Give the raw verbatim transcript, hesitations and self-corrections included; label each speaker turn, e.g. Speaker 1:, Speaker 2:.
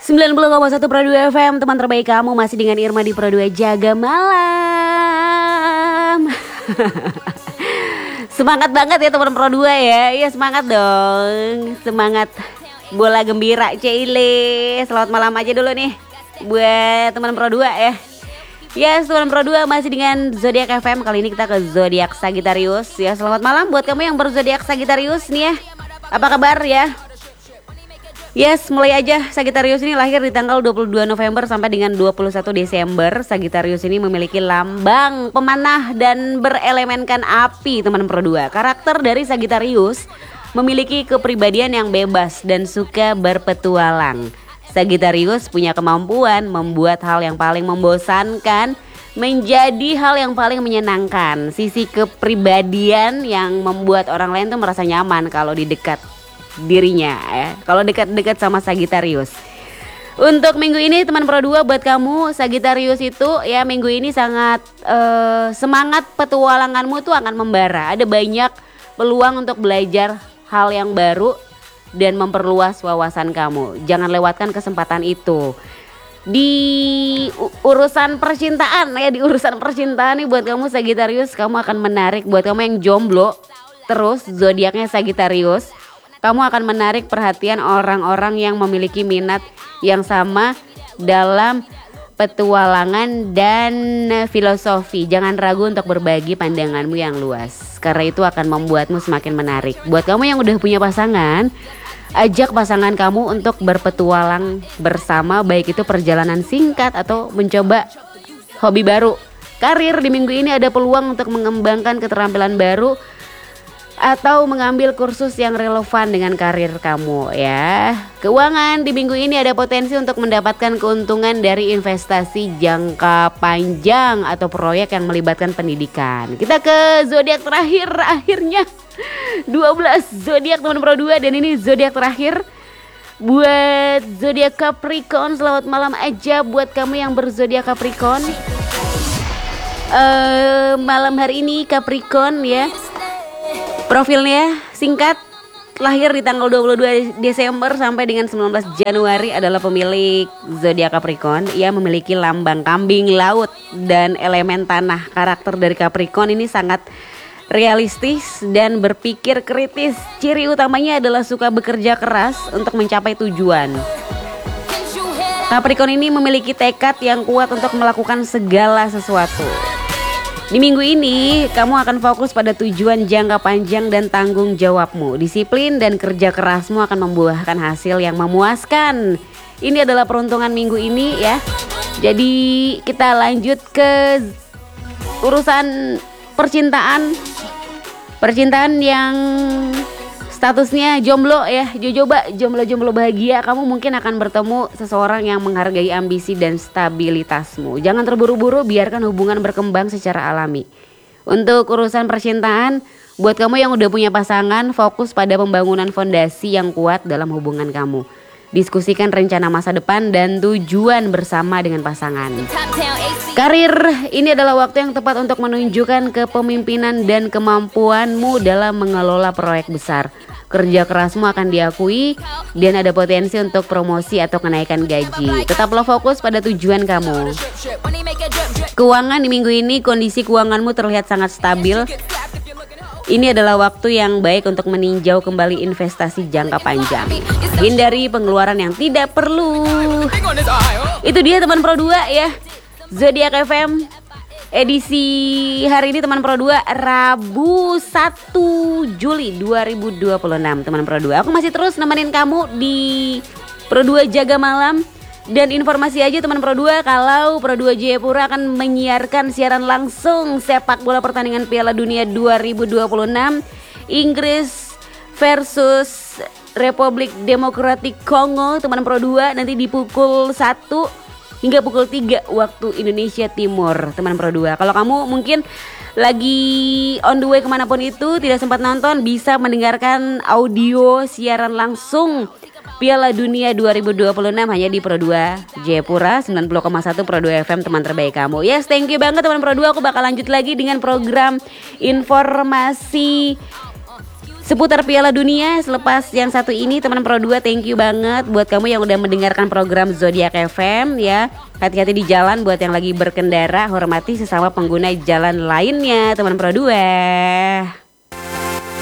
Speaker 1: sembilan puluh koma satu Pro dua F M, teman terbaik kamu, masih dengan Irma di Pro dua Jaga Malam. Semangat banget ya teman Pro dua ya. Iya semangat dong. Semangat bola gembira Cile. Selamat malam aja dulu nih buat teman Pro dua ya. Ya, teman Pro dua masih dengan Zodiak F M. Kali ini kita ke Zodiak Sagittarius ya. Selamat malam buat kamu yang berzodiak Sagittarius nih ya. Apa kabar ya? Yes, mulai aja. Sagittarius ini lahir di tanggal dua puluh dua November sampai dengan dua puluh satu Desember. Sagittarius ini memiliki lambang pemanah dan berelemenkan api, teman Pro dua. Karakter dari Sagittarius memiliki kepribadian yang bebas dan suka berpetualang. Sagittarius punya kemampuan membuat hal yang paling membosankan menjadi hal yang paling menyenangkan. Sisi kepribadian yang membuat orang lain tuh merasa nyaman kalau di dekat dirinya ya, kalau dekat-dekat sama Sagittarius. Untuk minggu ini teman Pro dua, buat kamu Sagittarius itu ya, minggu ini sangat uh, semangat petualanganmu tuh akan membara. Ada banyak peluang untuk belajar hal yang baru dan memperluas wawasan kamu. Jangan lewatkan kesempatan itu. Di urusan percintaan ya, di urusan percintaan nih buat kamu Sagittarius, kamu akan menarik. Buat kamu yang jomblo terus zodiaknya Sagittarius, kamu akan menarik perhatian orang-orang yang memiliki minat yang sama dalam petualangan dan filosofi. Jangan ragu untuk berbagi pandanganmu yang luas, karena itu akan membuatmu semakin menarik. Buat kamu yang udah punya pasangan, ajak pasangan kamu untuk berpetualang bersama, baik itu perjalanan singkat atau mencoba hobi baru. Karir di minggu ini ada peluang untuk mengembangkan keterampilan baru atau mengambil kursus yang relevan dengan karir kamu ya. Keuangan di minggu ini ada potensi untuk mendapatkan keuntungan dari investasi jangka panjang atau proyek yang melibatkan pendidikan. Kita ke zodiak terakhir akhirnya. dua belas zodiak teman Pro dua, dan ini zodiak terakhir buat zodiak Capricorn. Selamat malam aja buat kamu yang berzodiak Capricorn. Uh, malam hari ini Capricorn ya. Profilnya singkat, lahir di tanggal dua puluh dua Desember sampai dengan sembilan belas Januari, adalah pemilik zodiak Capricorn. Ia memiliki lambang kambing laut dan elemen tanah. Karakter dari Capricorn ini sangat realistis dan berpikir kritis. Ciri utamanya adalah suka bekerja keras untuk mencapai tujuan. Capricorn ini memiliki tekad yang kuat untuk melakukan segala sesuatu. Di minggu ini, kamu akan fokus pada tujuan jangka panjang dan tanggung jawabmu. Disiplin dan kerja kerasmu akan membuahkan hasil yang memuaskan. Ini adalah peruntungan minggu ini ya. Jadi kita lanjut ke urusan percintaan. Percintaan yang statusnya jomblo ya. Coba jomblo-jomblo bahagia, kamu mungkin akan bertemu seseorang yang menghargai ambisi dan stabilitasmu. Jangan terburu-buru, biarkan hubungan berkembang secara alami. Untuk urusan percintaan, buat kamu yang udah punya pasangan, fokus pada pembangunan fondasi yang kuat dalam hubungan kamu. Diskusikan rencana masa depan dan tujuan bersama dengan pasangan. Karir, ini adalah waktu yang tepat untuk menunjukkan kepemimpinan dan kemampuanmu dalam mengelola proyek besar. Kerja kerasmu akan diakui dan ada potensi untuk promosi atau kenaikan gaji. Tetaplah fokus pada tujuan kamu. Keuangan di minggu ini, kondisi keuanganmu terlihat sangat stabil. Ini adalah waktu yang baik untuk meninjau kembali investasi jangka panjang. Hindari pengeluaran yang tidak perlu. Itu dia teman Pro dua ya, Zodiak F M edisi hari ini teman Pro dua, Rabu satu Juli dua ribu dua puluh enam teman Pro dua. Aku masih terus nemenin kamu di Pro dua Jaga Malam. Dan informasi aja teman Pro dua, kalau Pro dua Jayapura akan menyiarkan siaran langsung sepak bola pertandingan Piala Dunia dua ribu dua puluh enam Inggris versus Republik Demokratik Kongo teman Pro dua, nanti di pukul satu hingga pukul tiga waktu Indonesia Timur teman Pro dua. Kalau kamu mungkin lagi on the way kemanapun itu, tidak sempat nonton, bisa mendengarkan audio siaran langsung Piala Dunia dua ribu dua puluh enam hanya di Pro dua Jayapura sembilan puluh koma satu Pro dua F M, teman terbaik kamu. Yes, thank you banget teman Pro dua. Aku bakal lanjut lagi dengan program informasi seputar Piala Dunia. Selepas yang satu ini teman Pro dua, thank you banget buat kamu yang udah mendengarkan program Zodiak F M ya. Hati-hati di jalan buat yang lagi berkendara, hormati sesama pengguna jalan lainnya teman Pro dua.